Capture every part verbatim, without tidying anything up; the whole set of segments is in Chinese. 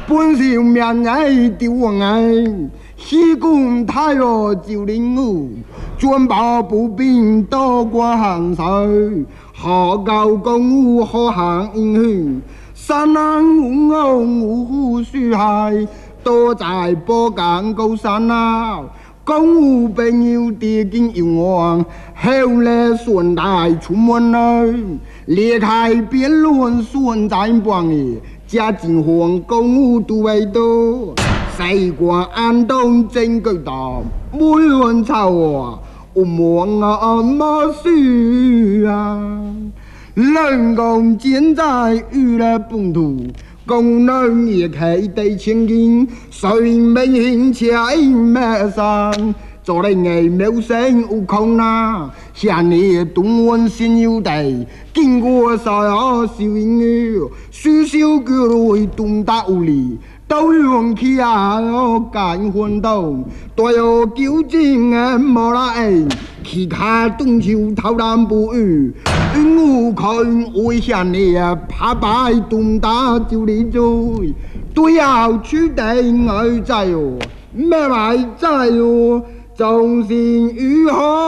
本是命爱丢爱，西宫太岳九零五，专保步兵多过行水，好高公务好行英雄，山南五欧五湖水海，多在波港高山啊。公务朋友跌进幽王，后来顺带出门来，离开辩论顺在帮的，家境黄公务都为多，西关安东真够大，每人吵我，我忙啊马事啊，人工建在娱乐本土。工人也开得千金，谁没兴趣没上？做人爱谋生无空啊！向你东温新有地，经过啥呀小英语，许小哥来东大屋里，都用起啊干混动，都有九斤的莫拉恩，其他东球偷懒不语。我看我向你啊，怕摆东大就你追，都要取得爱在哟，没爱在哟，忠心如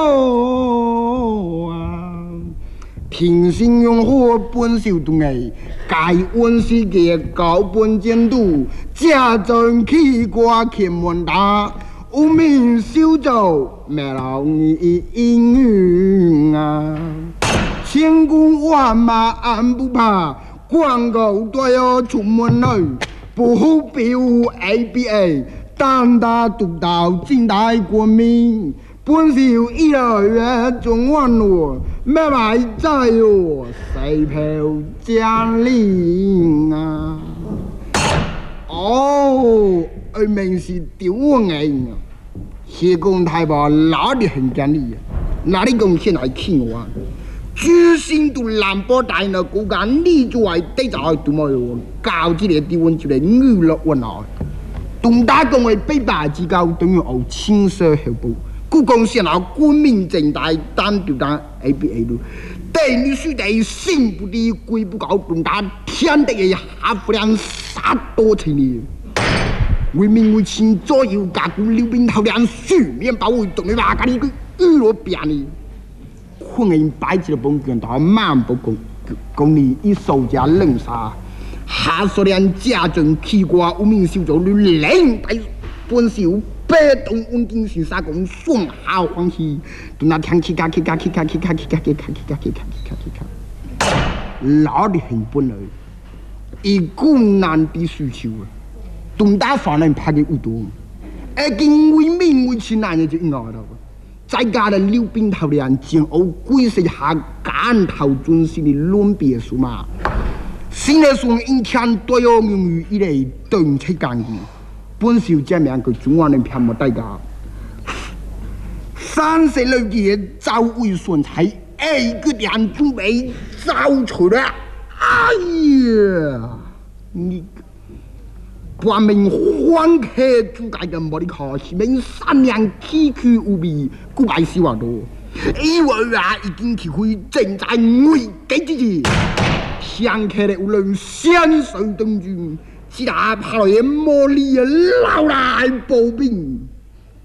何啊？天性用火本小东诶，该温世界高本监督，家中起挂天门大，无名小走，没老你英语啊！千军万马俺不怕，广告都要出门来，不比武 A B A， 胆大独到近代国民，本是一来中万路，没买在哟，谁票将领啊？哦，而明是丢爱呢，西宫太保哪里很讲理呀？哪里讲现在听我？居心都南波大呢，骨干你就爱对着多么哟，搞起来丢温就来娱乐温闹。东大公为北霸之高，等于后青色后部，故讲现在官民正大单就单 A B A 路，对你须得心不低，鬼不高，东大天地的下不良杀多成哩。为民为情，左右加固溜冰头两水面包围，动力瓦咖哩个娱乐变哩。混人摆起了本卷到满不公，公里以手家冷杀，下说连家中起挂无名小走女领带本是有北东稳定性杀工双好欢喜，都那天气卡气卡气卡气卡气卡气卡气卡气卡气卡气卡，老的很本来，一股难的需求啊，东大方人拍的有多，而今为民为情男人就应该了。再加了溜冰头两前后鬼死下干头准时的论别墅嘛，新的说一天都要用于一类动车干的，本是这样个中华人偏没代价。三十六节早为顺财，一个两准备早出来，哎呀，你。官民欢客主界嘅冇啲可是明善良崎岖无比，古爱笑话多。以为啊已经体会正在危机之际，想起嚟无论山水东军，只打跑来魔力老来步兵。